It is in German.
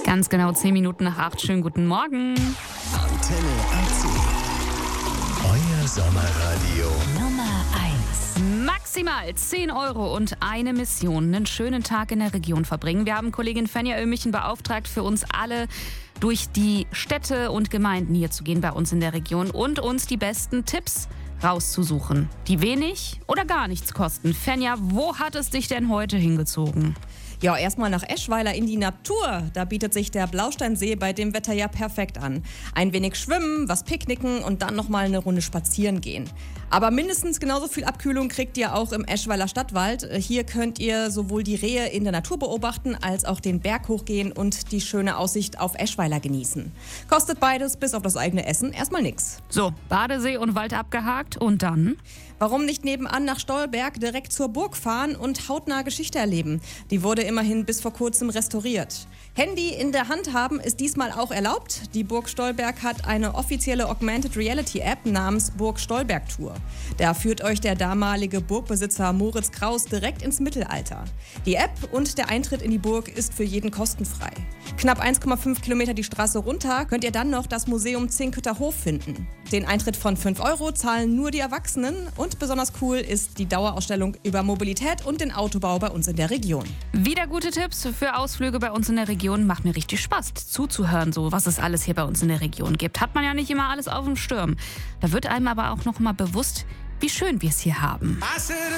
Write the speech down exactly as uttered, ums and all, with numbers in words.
Ganz genau zehn Minuten nach acht. Schönen guten Morgen. Antenne A C. Euer Sommerradio. Nummer eins. Maximal zehn Euro und eine Mission. Einen schönen Tag in der Region verbringen. Wir haben Kollegin Fenja Oehmichen beauftragt, für uns alle durch die Städte und Gemeinden hier zu gehen bei uns in der Region und uns die besten Tipps rauszusuchen, die wenig oder gar nichts kosten. Fenja, wo hat es dich denn heute hingezogen? Ja, erstmal nach Eschweiler in die Natur. Da bietet sich der Blausteinsee bei dem Wetter ja perfekt an. Ein wenig schwimmen, was picknicken und dann nochmal eine Runde spazieren gehen. Aber mindestens genauso viel Abkühlung kriegt ihr auch im Eschweiler Stadtwald. Hier könnt ihr sowohl die Rehe in der Natur beobachten, als auch den Berg hochgehen und die schöne Aussicht auf Eschweiler genießen. Kostet beides bis auf das eigene Essen erstmal nix. So, Badesee und Wald abgehakt und dann? Warum nicht nebenan nach Stolberg direkt zur Burg fahren und hautnah Geschichte erleben? Die wurde immerhin bis vor kurzem restauriert. Handy in der Hand haben ist diesmal auch erlaubt. Die Burg Stolberg hat eine offizielle Augmented Reality App namens Burg Stolberg Tour. Da führt euch der damalige Burgbesitzer Moritz Kraus direkt ins Mittelalter. Die App und der Eintritt in die Burg ist für jeden kostenfrei. Knapp eins Komma fünf Kilometer die Straße runter könnt ihr dann noch das Museum Zinkötter Hof finden. Den Eintritt von fünf Euro zahlen nur die Erwachsenen und besonders cool ist die Dauerausstellung über Mobilität und den Autobau bei uns in der Region. Wieder gute Tipps für Ausflüge bei uns in der Region. Macht mir richtig Spaß zuzuhören, so was es alles hier bei uns in der Region gibt. Hat man ja nicht immer alles auf dem Schirm. Da wird einem aber auch noch mal bewusst, wie schön wir es hier haben.